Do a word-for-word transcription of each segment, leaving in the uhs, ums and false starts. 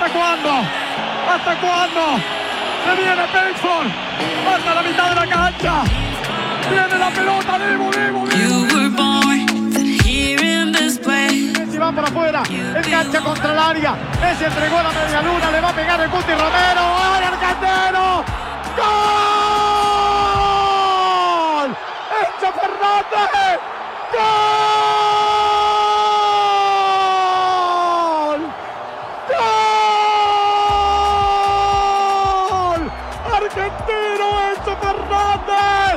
¿Hasta cuándo? ¿Hasta cuándo? Se viene Pickford. Hasta la mitad de la cancha. Viene la pelota, Dibu, Dibu, Dibu. Messi va por afuera. Engancha contra el área. Messi entregó la media luna. Le va a pegar el Guti Romero. ¡Ay, Argentino! ¡Gol! ¡Enzo Fernández! ¡Gol! ¡Gol! ¡Argentino Enzo Fernández!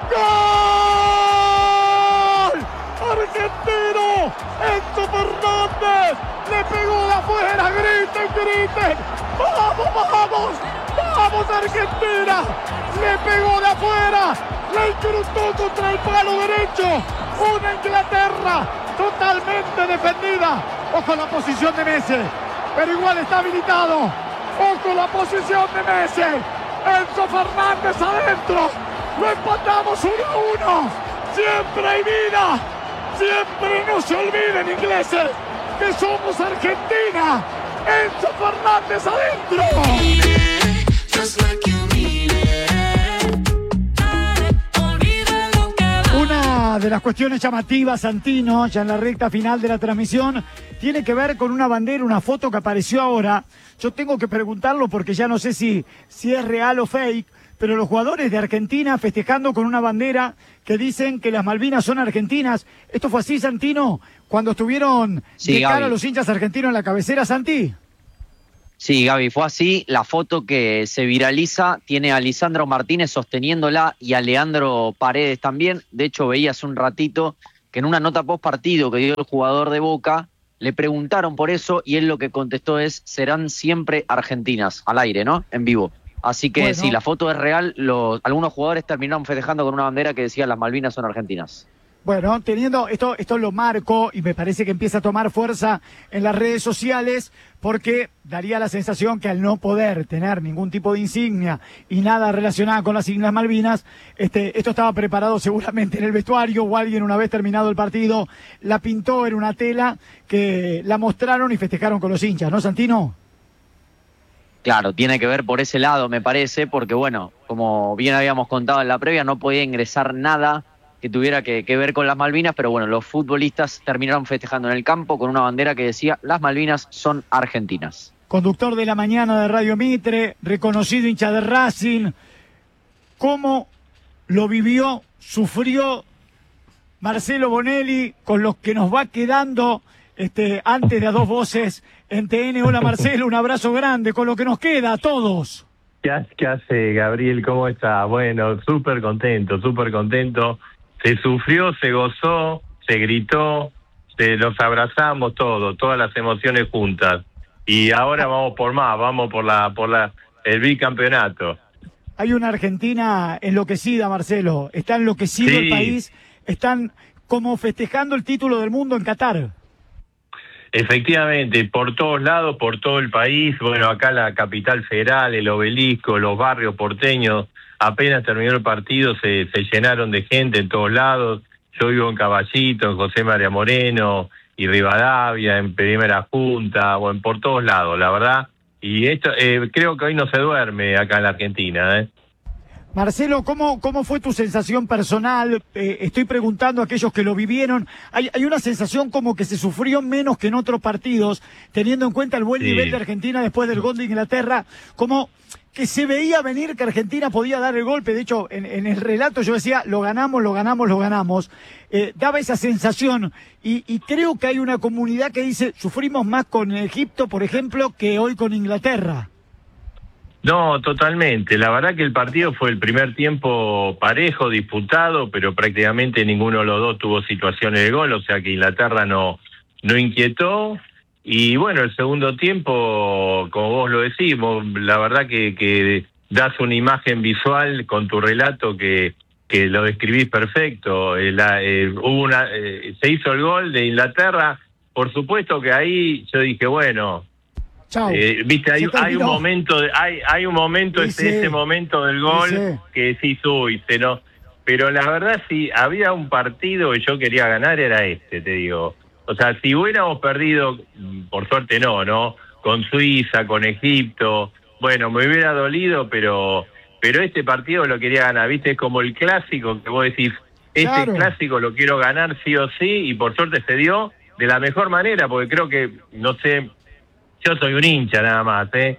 ¡Gol! ¡Argentino Enzo Fernández! ¡Le pegó de afuera! ¡Griten, griten! ¡Vamos, vamos! ¡Vamos, Argentina! ¡Le pegó de afuera! ¡Le incrustó contra el palo derecho! ¡Una Inglaterra totalmente defendida! ¡Ojo la posición de Messi! Pero igual está habilitado. ¡Ojo la posición de Messi! ¡Enzo Fernández adentro! ¡Lo empatamos uno a uno! ¡Siempre hay vida! ¡Siempre no se olviden, ingleses, que somos Argentina! ¡Enzo Fernández adentro! Una de las cuestiones llamativas, Santino, ya en la recta final de la transmisión, tiene que ver con una bandera, una foto que apareció ahora. Yo tengo que preguntarlo porque ya no sé si, si es real o fake, pero los jugadores de Argentina festejando con una bandera que dicen que las Malvinas son argentinas. ¿Esto fue así, Santino, cuando estuvieron sí, de cara Gaby. a los hinchas argentinos en la cabecera, Santi? Sí, Gaby, fue así. La foto que se viraliza tiene a Lisandro Martínez sosteniéndola y a Leandro Paredes también. De hecho, veía hace un ratito que en una nota post partido que dio el jugador de Boca, le preguntaron por eso y él lo que contestó es: serán siempre argentinas, al aire, ¿no? En vivo. Así que bueno, si la foto es real, los, algunos jugadores terminaron festejando con una bandera que decía las Malvinas son argentinas. Bueno, teniendo esto, esto lo marco y me parece que empieza a tomar fuerza en las redes sociales porque daría la sensación que al no poder tener ningún tipo de insignia y nada relacionado con las Islas Malvinas, este, esto estaba preparado seguramente en el vestuario o alguien una vez terminado el partido la pintó en una tela que la mostraron y festejaron con los hinchas, ¿no, Santino? Claro, tiene que ver por ese lado, me parece, porque bueno, como bien habíamos contado en la previa, no podía ingresar nada que tuviera que, que ver con las Malvinas, pero bueno, los futbolistas terminaron festejando en el campo con una bandera que decía las Malvinas son argentinas. Conductor de la mañana de Radio Mitre, reconocido hincha de Racing, ¿cómo lo vivió, sufrió Marcelo Bonelli con los que nos va quedando este, antes de A Dos Voces en T N? Hola Marcelo, un abrazo grande con lo que nos queda a todos. ¿Qué hace, qué hace Gabriel? ¿Cómo está? Bueno, súper contento, súper contento. Se sufrió, se gozó, se gritó, se, nos abrazamos todos, todas las emociones juntas. Y ahora vamos por más, vamos por la por la el bicampeonato. Hay una Argentina enloquecida, Marcelo. Está enloquecido Sí. el país. Están como festejando el título del mundo en Qatar. Efectivamente, por todos lados, por todo el país. Bueno, acá la capital federal, el obelisco, los barrios porteños, apenas terminó el partido, se, se llenaron de gente en todos lados. Yo vivo en Caballito, en José María Moreno y Rivadavia, en Primera Junta, bueno, por todos lados, la verdad. Y esto eh, creo que hoy no se duerme acá en la Argentina, ¿eh? Marcelo, ¿cómo, cómo fue tu sensación personal? Eh, estoy preguntando a aquellos que lo vivieron. Hay, hay una sensación como que se sufrió menos que en otros partidos, teniendo en cuenta el buen Sí. nivel de Argentina después del gol de Inglaterra, como que se veía venir que Argentina podía dar el golpe. De hecho, en, en el relato yo decía, lo ganamos, lo ganamos, lo ganamos. Eh, daba esa sensación y, y creo que hay una comunidad que dice, sufrimos más con Egipto, por ejemplo, que hoy con Inglaterra. No, totalmente. La verdad que el partido fue el primer tiempo parejo, disputado, pero prácticamente ninguno de los dos tuvo situaciones de gol, o sea que Inglaterra no, no inquietó. Y bueno, el segundo tiempo, como vos lo decís, vos, la verdad que, que das una imagen visual con tu relato que, que lo describís perfecto. Eh, la, eh, hubo una, eh, se hizo el gol de Inglaterra, por supuesto que ahí yo dije, bueno... Chau. Eh, viste, hay, hay un momento, de, hay, hay un momento, Sí, ese, sí. ese momento del gol Sí, sí. que sí subiste, ¿no? Pero la verdad, si había un partido que yo quería ganar, era este, te digo. O sea, si hubiéramos perdido, por suerte no, ¿no? con Suiza, con Egipto. Bueno, me hubiera dolido, pero pero este partido lo quería ganar, ¿viste? Es como el clásico que vos decís, este Claro. clásico lo quiero ganar sí o sí, y por suerte se dio de la mejor manera, porque creo que, no sé, yo soy un hincha nada más, ¿eh?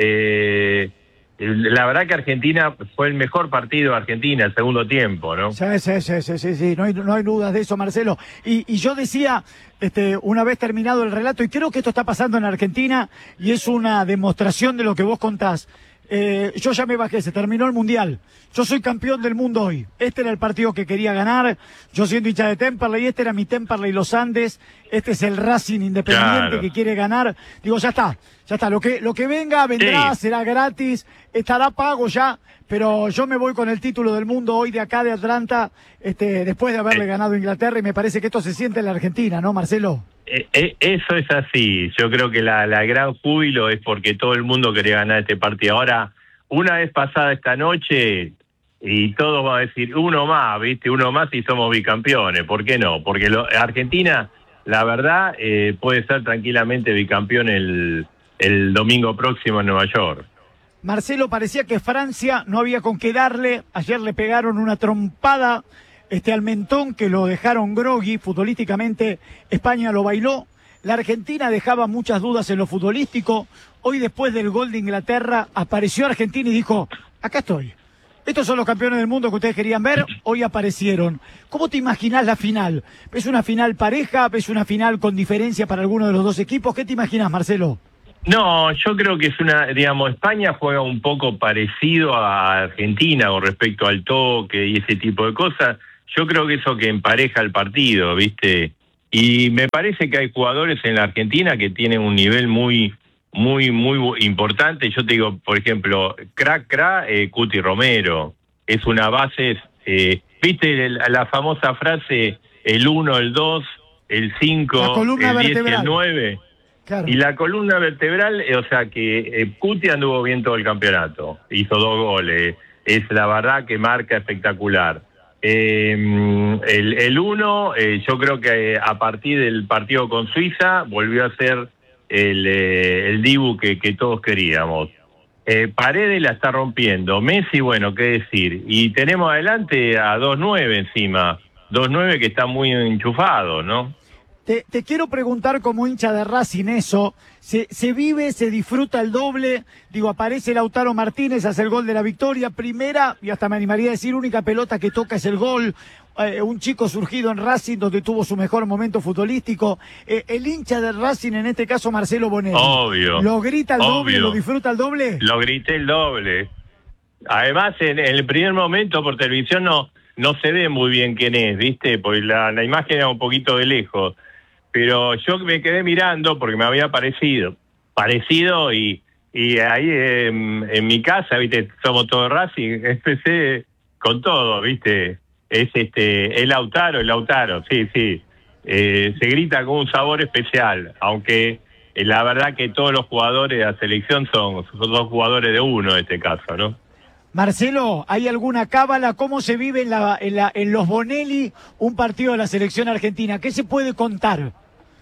Eh, la verdad que Argentina fue el mejor partido de Argentina, el segundo tiempo, ¿no? Sí, sí, sí, sí, sí, sí, no hay, no hay dudas de eso, Marcelo. Y, y yo decía, este, una vez terminado el relato, y creo que esto está pasando en Argentina, y es una demostración de lo que vos contás. Eh, yo ya me bajé, se terminó el Mundial. Yo soy campeón del mundo hoy. Este era el partido que quería ganar. Yo siendo hincha de Temperley, este era mi Temperley Los Andes. Este es el Racing Independiente Claro. que quiere ganar. Digo, ya está, ya está. Lo que, lo que venga, vendrá, Sí. será gratis, estará pago ya. Pero yo me voy con el título del mundo hoy de acá de Atlanta, este, después de haberle Eh. ganado a Inglaterra, y me parece que esto se siente en la Argentina, ¿no, Marcelo? Eh, eh, eso es así. Yo creo que la, la gran júbilo es porque todo el mundo quería ganar este partido. Ahora, una vez pasada esta noche, y todos van a decir, uno más, ¿viste? Uno más y somos bicampeones. ¿Por qué no? Porque lo, Argentina, la verdad, eh, puede ser tranquilamente bicampeón el, el domingo próximo en Nueva York. Marcelo, parecía que Francia no había con qué darle. Ayer le pegaron una trompada este, al mentón que lo dejaron groggy. Futbolísticamente, España lo bailó. La Argentina dejaba muchas dudas en lo futbolístico. Hoy, después del gol de Inglaterra, apareció Argentina y dijo, acá estoy. Estos son los campeones del mundo que ustedes querían ver, hoy aparecieron. ¿Cómo te imaginás la final? ¿Ves una final pareja? ¿Ves una final con diferencia para alguno de los dos equipos? ¿Qué te imaginas, Marcelo? No, yo creo que es una, digamos, España juega un poco parecido a Argentina con respecto al toque y ese tipo de cosas. Yo creo que eso que empareja el partido, ¿viste? Y me parece que hay jugadores en la Argentina que tienen un nivel muy, muy, muy importante. Yo te digo, por ejemplo, crack, crack, eh, Cuti Romero. Es una base, eh, ¿viste la, la famosa frase, el uno, el dos, el cinco, La columna el diez y vertebral. el nueve? Claro. Y la columna vertebral, eh, o sea que eh, Cuti anduvo bien todo el campeonato, hizo dos goles, es la verdad que marca espectacular. Eh, el, el uno, eh, yo creo que eh, a partir del partido con Suiza volvió a ser el, eh, el Dibu que, que todos queríamos. Eh, Paredes la está rompiendo, Messi, bueno, qué decir, y tenemos adelante a dos nueve encima, dos nueve que está muy enchufado, ¿no? Te, te quiero preguntar como hincha de Racing eso, ¿se, se vive, se disfruta el doble? Digo, aparece Lautaro Martínez, hace el gol de la victoria, primera, y hasta me animaría a decir, única pelota que toca es el gol, eh, un chico surgido en Racing donde tuvo su mejor momento futbolístico, eh, el hincha de Racing, en este caso Marcelo Bonelli, Obvio. ¿lo grita el doble, obvio. lo disfruta el doble? Lo grité el doble. Además, en, en el primer momento por televisión no no se ve muy bien quién es, ¿viste? Porque la, la imagen era un poquito de lejos. Pero yo me quedé mirando porque me había parecido, parecido y, y ahí en, en mi casa, viste, somos todos Racing, empecé con todo, viste, es este, el Lautaro, el Lautaro, sí, sí, eh, se grita con un sabor especial, aunque eh, la verdad que todos los jugadores de la selección son, son dos jugadores de uno en este caso, ¿no? Marcelo, ¿hay alguna cábala? ¿Cómo se vive en, la, en, la, en los Bonelli un partido de la selección argentina? ¿Qué se puede contar?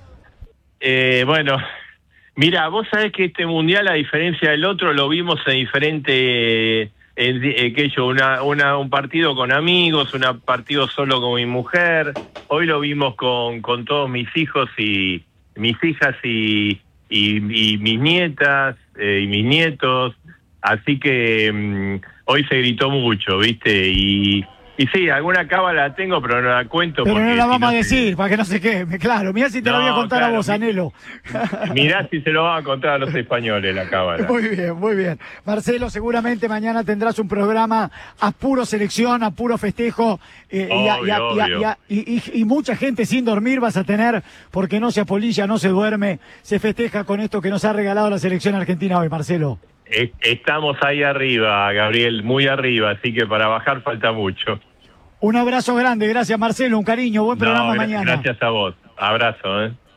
Eh, bueno, mira, vos sabés que este mundial, a diferencia del otro, lo vimos en diferente, eh, eh, que yo, una, una, un partido con amigos, un partido solo con mi mujer. Hoy lo vimos con, con todos mis hijos y mis hijas y, y, y mis nietas eh, y mis nietos. Así que um, hoy se gritó mucho, ¿viste? Y, y sí, alguna cábala tengo, pero no la cuento. Pero porque no la si vamos no a se- decir, para que no se queme, claro. Mirá si te No, la voy a contar claro, a vos, mi- Anelo. Mirá si se lo van a contar a los españoles la cábala. Muy bien, muy bien. Marcelo, seguramente mañana tendrás un programa a puro selección, a puro festejo, eh, y, a- y a- y a- Obvio, y a- y- y- y mucha gente sin dormir vas a tener, porque no se apolilla, no se duerme, se festeja con esto que nos ha regalado la selección argentina hoy, Marcelo. Eh, Estamos ahí arriba, Gabriel, muy arriba, así que para bajar falta mucho. Un abrazo grande, gracias Marcelo, un cariño, buen programa No, gra- mañana. Gracias a vos. Abrazo, ¿eh?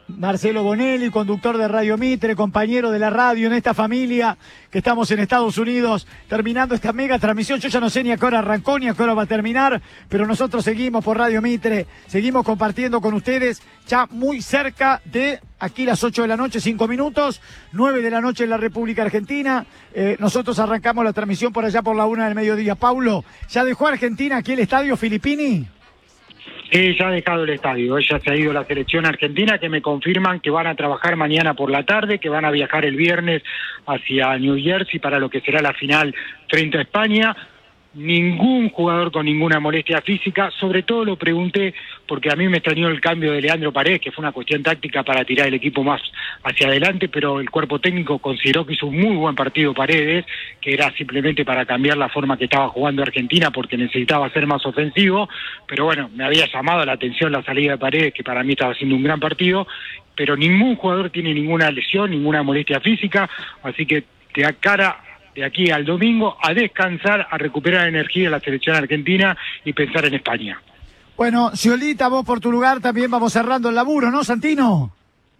Marcelo Bonelli, conductor de Radio Mitre, compañero de la radio en esta familia, que estamos en Estados Unidos terminando esta mega transmisión. Yo ya no sé ni a qué hora arrancó ni a qué hora va a terminar, pero nosotros seguimos por Radio Mitre, seguimos compartiendo con ustedes ya muy cerca de aquí las ocho de la noche, cinco minutos, nueve de la noche en la República Argentina. Eh, nosotros arrancamos la transmisión por allá por la una del mediodía. Paulo, ¿ya dejó Argentina aquí el estadio Filippini? Sí, ya ha dejado el estadio, ya se ha ido la selección argentina, que me confirman que van a trabajar mañana por la tarde, que van a viajar el viernes hacia New Jersey para lo que será la final frente a España. Ningún jugador con ninguna molestia física, sobre todo lo pregunté porque a mí me extrañó el cambio de Leandro Paredes, que fue una cuestión táctica para tirar el equipo más hacia adelante, pero el cuerpo técnico consideró que hizo un muy buen partido Paredes, que era simplemente para cambiar la forma que estaba jugando Argentina porque necesitaba ser más ofensivo, pero bueno, me había llamado la atención la salida de Paredes, que para mí estaba haciendo un gran partido, pero ningún jugador tiene ninguna lesión, ninguna molestia física, así que de cara de aquí al domingo a descansar, a recuperar energía de la selección argentina y pensar en España. Bueno, Sciolita, vos por tu lugar también vamos cerrando el laburo, ¿no, Santino?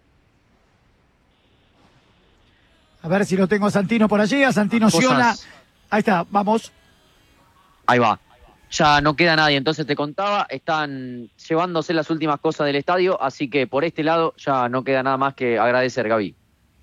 A ver si lo tengo a Santino por allí, a Santino Sciola. Ahí está, vamos. Ahí va. Ya no queda nadie, entonces te contaba, están llevándose las últimas cosas del estadio, así que por este lado ya no queda nada más que agradecer, Gaby.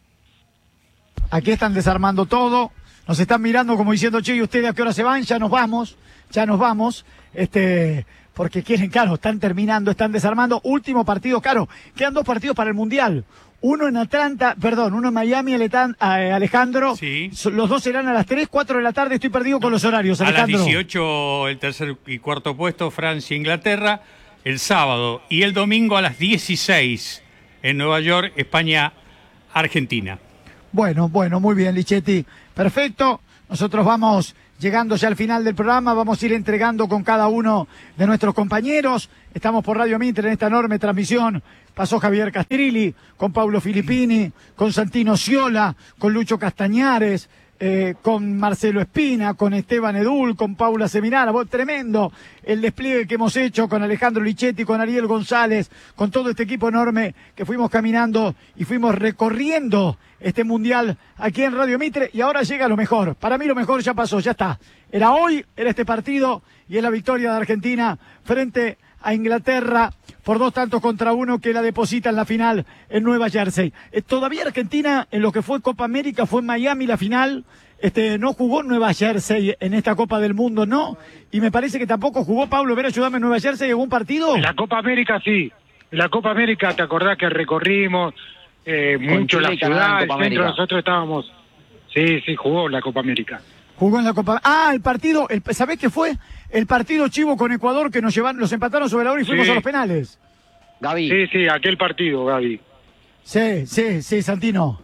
Aquí están desarmando todo. Nos están mirando como diciendo, che, ¿y ustedes a qué hora se van? Ya nos vamos, ya nos vamos, este, porque quieren, claro, están terminando, están desarmando. Último partido, claro, quedan dos partidos para el Mundial. Uno en Atlanta, perdón, uno en Miami, Alejandro. Sí. Los dos serán a las tres, cuatro de la tarde, estoy perdido con los horarios, Alejandro. A las dieciocho el tercer y cuarto puesto, Francia e Inglaterra, el sábado. Y el domingo a las dieciséis en Nueva York, España, Argentina. Bueno, bueno, muy bien, Lichetti. Perfecto. Nosotros vamos llegando ya al final del programa, vamos a ir entregando con cada uno de nuestros compañeros. Estamos por Radio Mitre en esta enorme transmisión. Pasó Javier Castrilli, con Paulo Filippini, con Santino Sciola, con Lucho Castañares, eh, con Marcelo Espina, con Esteban Edul, con Paula Seminara. Tremendo el despliegue que hemos hecho con Alejandro Lichetti, con Ariel González, con todo este equipo enorme que fuimos caminando y fuimos recorriendo este mundial aquí en Radio Mitre, y ahora llega lo mejor. Para mí lo mejor ya pasó, ya está. Era hoy, era este partido, y es la victoria de Argentina frente a Inglaterra por dos tantos contra uno, que la deposita en la final en Nueva Jersey. Eh, todavía Argentina, en lo que fue Copa América, fue en Miami la final, este, no jugó en Nueva Jersey en esta Copa del Mundo, ¿no? Y me parece que tampoco jugó, Pablo, ver, ayúdame, en Nueva Jersey, ¿algún partido? En la Copa América sí, en la Copa América, ¿te acordás que recorrimos eh, mucho la ciudad, el centro? Nosotros estábamos, sí, sí, jugó en la Copa América. Jugó en la Copa. Ah, el partido, el, ¿sabés qué fue? El partido chivo con Ecuador, que nos llevaron, los empataron sobre la hora y fuimos sí. a los penales. Gaby. Sí, sí, aquel partido, Gaby. Sí, sí, sí, Santino.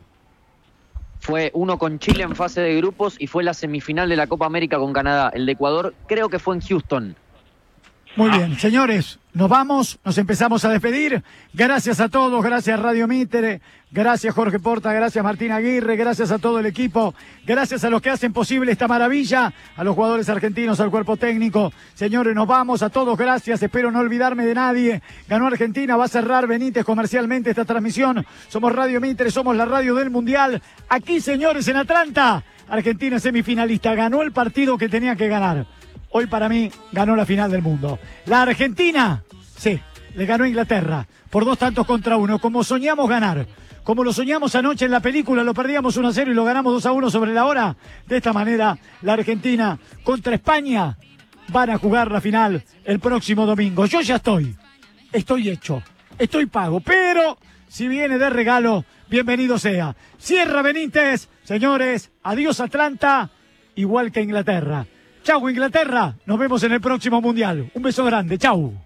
Fue uno con Chile en fase de grupos y fue la semifinal de la Copa América con Canadá. El de Ecuador creo que fue en Houston. Muy ah. bien, señores, nos vamos, nos empezamos a despedir. Gracias a todos, gracias Radio Mitre, gracias Jorge Porta, gracias Martín Aguirre, gracias a todo el equipo, gracias a los que hacen posible esta maravilla, a los jugadores argentinos, al cuerpo técnico. Señores, nos vamos, a todos gracias, espero no olvidarme de nadie. Ganó Argentina, va a cerrar Benítez comercialmente esta transmisión. Somos Radio Mitre, somos la radio del Mundial. Aquí, señores, en Atlanta, Argentina semifinalista, ganó el partido que tenía que ganar. Hoy para mí ganó la final del mundo. La Argentina, sí, le ganó a Inglaterra por dos tantos contra uno, como soñamos ganar. Como lo soñamos anoche en la película, lo perdíamos uno a cero y lo ganamos dos a uno sobre la hora. De esta manera, la Argentina contra España van a jugar la final el próximo domingo. Yo ya estoy, estoy hecho, estoy pago, pero si viene de regalo, bienvenido sea. Cierra Benítez, señores, adiós Atlanta, igual que Inglaterra. Chau Inglaterra, nos vemos en el próximo Mundial. Un beso grande, chau.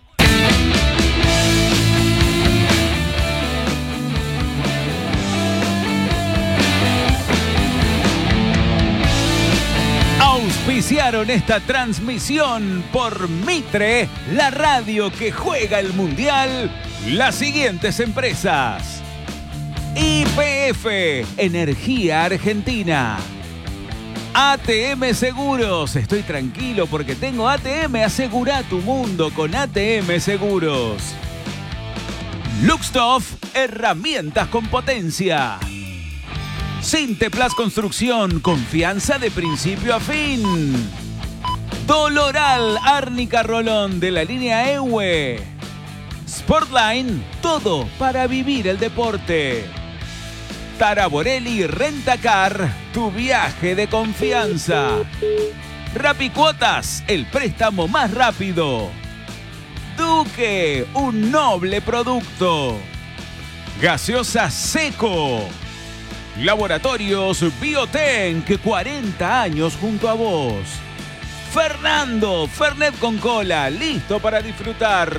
Auspiciaron esta transmisión por Mitre, la radio que juega el Mundial, las siguientes empresas: Y P F, Energía Argentina. A T M Seguros, estoy tranquilo porque tengo A T M, asegura tu mundo con A T M Seguros. Luxtoff, herramientas con potencia. Sinteplas Construcción, confianza de principio a fin. Doloral, árnica rolón de la línea E W E. Sportline, todo para vivir el deporte. Taraborelli Rentacar, tu viaje de confianza. Rapicuotas, el préstamo más rápido. Duque, un noble producto. Gaseosa Seco. Laboratorios Biotenc, cuarenta años junto a vos. Fernando, Fernet con cola, listo para disfrutar.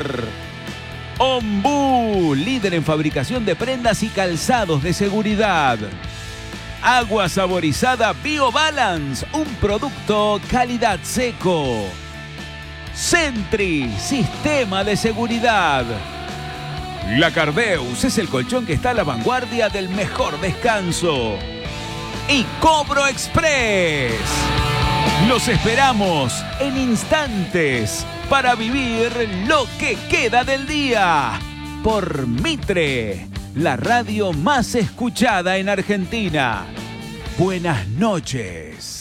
Ombú, líder en fabricación de prendas y calzados de seguridad. Agua saborizada BioBalance, un producto calidad seco. Sentry, sistema de seguridad. La Cardeus es el colchón que está a la vanguardia del mejor descanso. Y Cobro Express. Los esperamos en instantes para vivir lo que queda del día. Por Mitre, la radio más escuchada en Argentina. Buenas noches.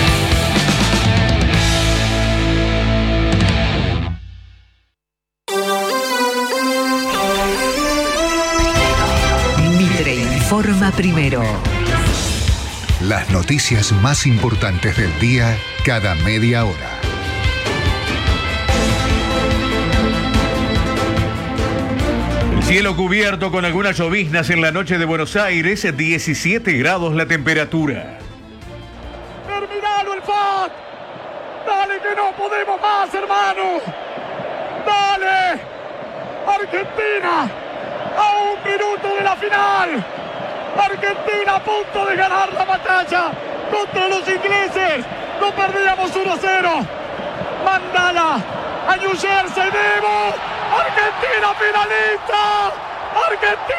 Mitre informa primero. Las noticias más importantes del día cada media hora. El cielo cubierto con algunas lloviznas en la noche de Buenos Aires, diecisiete grados la temperatura. ¡Terminalo el F A C! ¡Dale que no podemos más, hermano! ¡Dale! ¡Argentina! ¡A un minuto de la final! Argentina a punto de ganar la batalla contra los ingleses. No perdíamos uno a cero. Mándala a New Jersey, Demo. Argentina finalista. Argentina.